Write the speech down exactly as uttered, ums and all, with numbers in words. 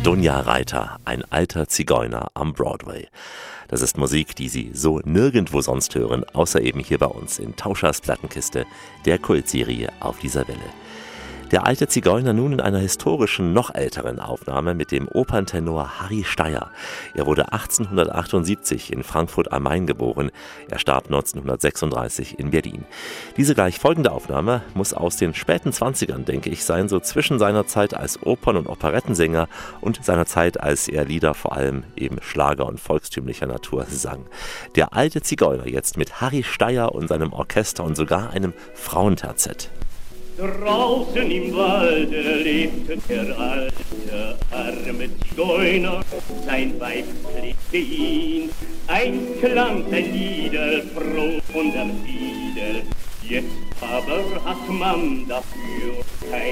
Dunja Reiter, ein alter Zigeuner am Broadway. Das ist Musik, die Sie so nirgendwo sonst hören, außer eben hier bei uns in Tauschers Plattenkiste, der Kultserie Auf dieser Welle. Der alte Zigeuner nun in einer historischen, noch älteren Aufnahme mit dem Operntenor Harry Steier. Er wurde achtzehnhundertachtundsiebzig in Frankfurt am Main geboren. Er starb neunzehnhundertsechsunddreißig in Berlin. Diese gleich folgende Aufnahme muss aus den späten Zwanzigern, denke ich, sein, so zwischen seiner Zeit als Opern- und Operettensänger und seiner Zeit, als er Lieder vor allem eben Schlager und volkstümlicher Natur sang. Der alte Zigeuner jetzt mit Harry Steier und seinem Orchester und sogar einem Frauenterzett. Draußen im Walde lebte der alte, arme Zigeuner, sein Weib pflegte ihn. Ein Klang, sein Lieder, froh und am Fiedel, jetzt aber hat man dafür kein